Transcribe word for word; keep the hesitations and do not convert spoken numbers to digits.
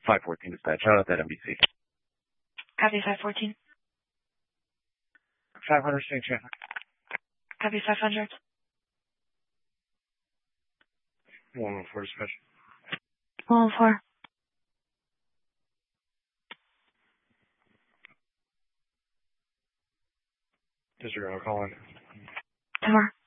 five fourteen dispatch, out at that M B C. Copy five fourteen. five hundred, stay traffic. Copy five hundred. one one four dispatch. one one four. Disregard, I'll call in. Tomorrow.